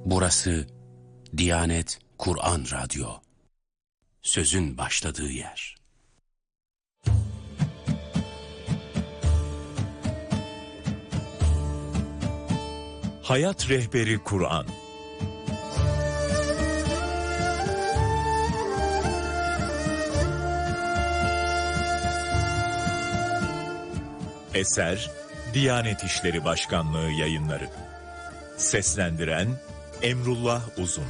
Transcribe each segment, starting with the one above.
Burası Diyanet Kur'an Radyo. Sözün başladığı yer. Hayat Rehberi Kur'an. Eser Diyanet İşleri Başkanlığı Yayınları. Seslendiren Emrullah Uzun.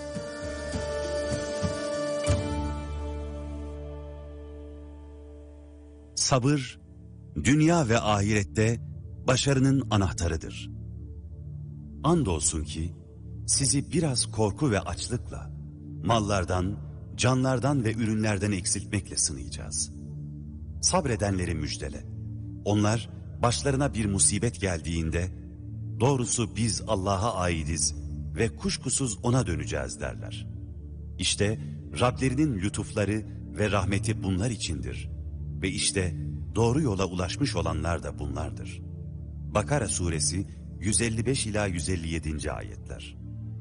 Sabır, dünya ve ahirette başarının anahtarıdır. Andolsun ki sizi biraz korku ve açlıkla, mallardan, canlardan ve ürünlerden eksiltmekle sınayacağız. Sabredenleri müjdele. Onlar başlarına bir musibet geldiğinde, doğrusu biz Allah'a aidiz ve kuşkusuz O'na döneceğiz derler. İşte Rablerinin lütufları ve rahmeti bunlar içindir. Ve işte doğru yola ulaşmış olanlar da bunlardır. Bakara suresi 155 ila 157. ayetler.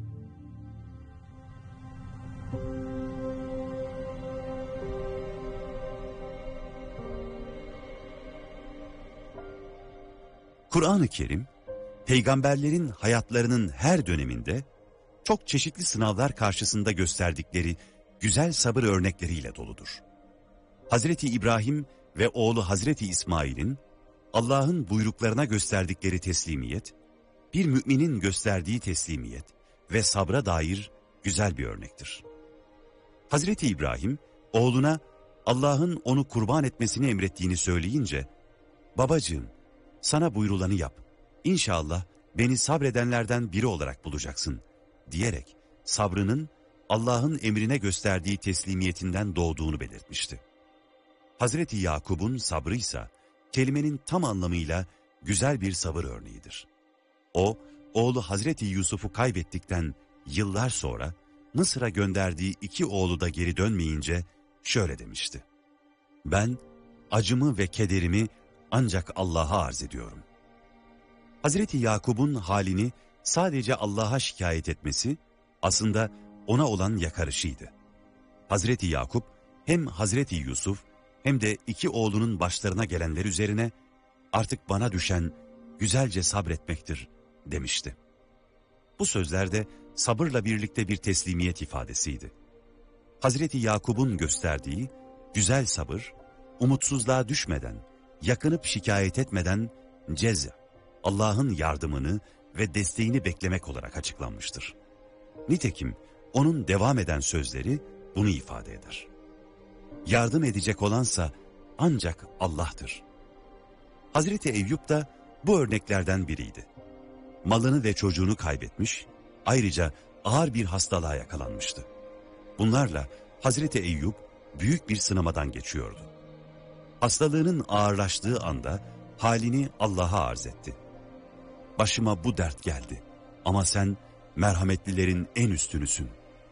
Kur'an-ı Kerim, peygamberlerin hayatlarının her döneminde çok çeşitli sınavlar karşısında gösterdikleri güzel sabır örnekleriyle doludur. Hazreti İbrahim ve oğlu Hazreti İsmail'in Allah'ın buyruklarına gösterdikleri teslimiyet, bir müminin gösterdiği teslimiyet ve sabra dair güzel bir örnektir. Hazreti İbrahim, oğluna Allah'ın onu kurban etmesini emrettiğini söyleyince, "Babacığım, sana buyrulanı yap, İnşallah beni sabredenlerden biri olarak bulacaksın," diyerek sabrının Allah'ın emrine gösterdiği teslimiyetinden doğduğunu belirtmişti. Hazreti Yakub'un sabrı ise kelimenin tam anlamıyla güzel bir sabır örneğidir. O, oğlu Hazreti Yusuf'u kaybettikten yıllar sonra Mısır'a gönderdiği 2 oğlu da geri dönmeyince şöyle demişti: "Ben acımı ve kederimi ancak Allah'a arz ediyorum." Hazreti Yakub'un halini sadece Allah'a şikayet etmesi aslında ona olan yakarışıydı. Hazreti Yakup hem Hazreti Yusuf hem de 2 oğlunun başlarına gelenler üzerine "Artık bana düşen güzelce sabretmektir," demişti. Bu sözler de sabırla birlikte bir teslimiyet ifadesiydi. Hazreti Yakup'un gösterdiği güzel sabır, umutsuzluğa düşmeden, yakınıp şikayet etmeden Allah'ın yardımını ve desteğini beklemek olarak açıklanmıştır. Nitekim onun devam eden sözleri bunu ifade eder. Yardım edecek olansa ancak Allah'tır. Hazreti Eyüp da bu örneklerden biriydi. Malını ve çocuğunu kaybetmiş, ayrıca ağır bir hastalığa yakalanmıştı. Bunlarla Hazreti Eyüp büyük bir sınamadan geçiyordu. Hastalığının ağırlaştığı anda halini Allah'a arz etti. "Başıma bu dert geldi ama sen merhametlilerin en üstünüsün."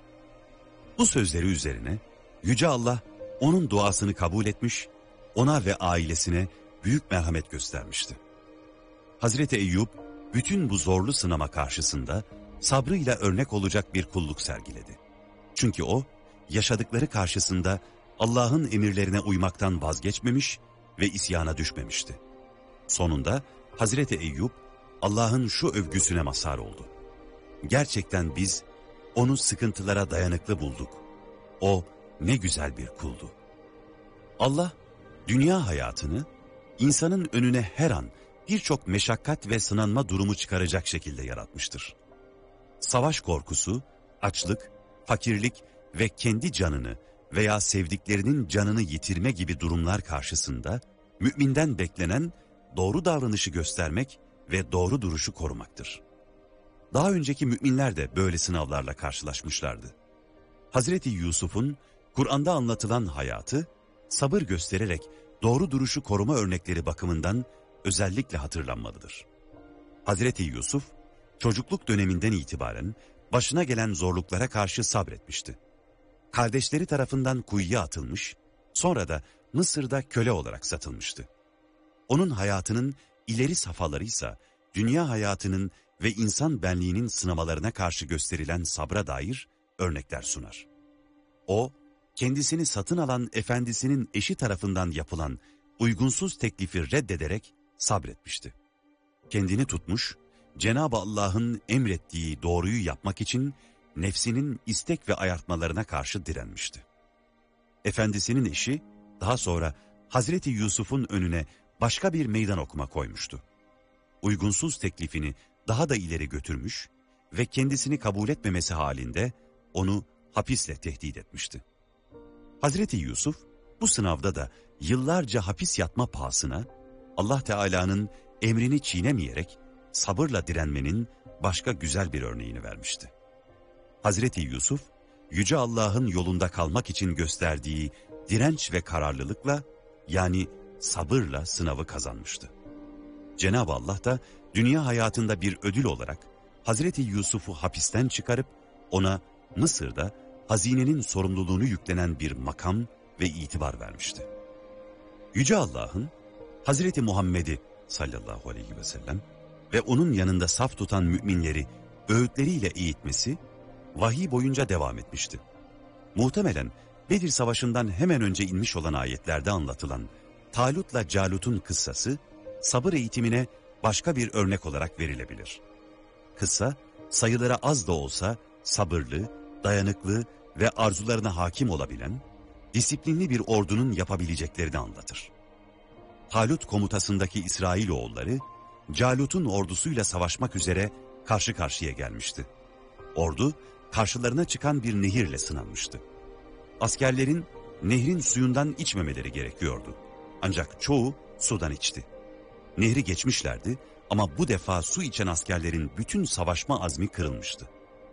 Bu sözleri üzerine Yüce Allah onun duasını kabul etmiş, ona ve ailesine büyük merhamet göstermişti. Hazreti Eyüp bütün bu zorlu sınama karşısında sabrıyla örnek olacak bir kulluk sergiledi. Çünkü o yaşadıkları karşısında Allah'ın emirlerine uymaktan vazgeçmemiş ve isyana düşmemişti. Sonunda Hazreti Eyüp Allah'ın şu övgüsüne mazhar oldu: "Gerçekten biz onu sıkıntılara dayanıklı bulduk. O ne güzel bir kuldu." Allah dünya hayatını insanın önüne her an birçok meşakkat ve sınanma durumu çıkaracak şekilde yaratmıştır. Savaş korkusu, açlık, fakirlik ve kendi canını veya sevdiklerinin canını yitirme gibi durumlar karşısında müminden beklenen doğru davranışı göstermek ve doğru duruşu korumaktır. Daha önceki müminler de böyle sınavlarla karşılaşmışlardı. Hazreti Yusuf'un Kur'an'da anlatılan hayatı, sabır göstererek doğru duruşu koruma örnekleri bakımından özellikle hatırlanmalıdır. Hazreti Yusuf, çocukluk döneminden itibaren başına gelen zorluklara karşı sabretmişti. Kardeşleri tarafından kuyuya atılmış, sonra da Mısır'da köle olarak satılmıştı. Onun hayatının ileri safhaları ise dünya hayatının ve insan benliğinin sınamalarına karşı gösterilen sabra dair örnekler sunar. O, kendisini satın alan efendisinin eşi tarafından yapılan uygunsuz teklifi reddederek sabretmişti. Kendini tutmuş, Cenab-ı Allah'ın emrettiği doğruyu yapmak için nefsinin istek ve ayartmalarına karşı direnmişti. Efendisinin eşi daha sonra Hazreti Yusuf'un önüne başka bir meydan okuma koymuştu. Uygunsuz teklifini daha da ileri götürmüş ve kendisini kabul etmemesi halinde onu hapisle tehdit etmişti. Hazreti Yusuf bu sınavda da yıllarca hapis yatma pahasına Allah Teala'nın emrini çiğnemeyerek sabırla direnmenin başka güzel bir örneğini vermişti. Hazreti Yusuf, Yüce Allah'ın yolunda kalmak için gösterdiği direnç ve kararlılıkla, yani sabırla sınavı kazanmıştı. Cenab-ı Allah da dünya hayatında bir ödül olarak Hazreti Yusuf'u hapisten çıkarıp ona Mısır'da hazinenin sorumluluğunu yüklenen bir makam ve itibar vermişti. Yüce Allah'ın Hazreti Muhammed'i sallallahu aleyhi ve sellem ve onun yanında saf tutan müminleri öğütleriyle eğitmesi vahiy boyunca devam etmişti. Muhtemelen Bedir Savaşı'ndan hemen önce inmiş olan ayetlerde anlatılan Talut'la Calut'un kıssası sabır eğitimine başka bir örnek olarak verilebilir. Kıssa sayılara az da olsa sabırlı, dayanıklı ve arzularına hakim olabilen, disiplinli bir ordunun yapabileceklerini anlatır. Talut komutasındaki İsrailoğulları, Calut'un ordusuyla savaşmak üzere karşı karşıya gelmişti. Ordu, karşılarına çıkan bir nehirle sınanmıştı. Askerlerin nehrin suyundan içmemeleri gerekiyordu. Ancak çoğu sudan içti. Nehri geçmişlerdi ama bu defa su içen askerlerin bütün savaşma azmi kırılmıştı.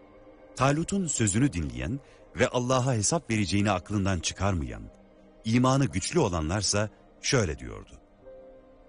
Talut'un sözünü dinleyen ve Allah'a hesap vereceğini aklından çıkarmayan, imanı güçlü olanlarsa şöyle diyordu: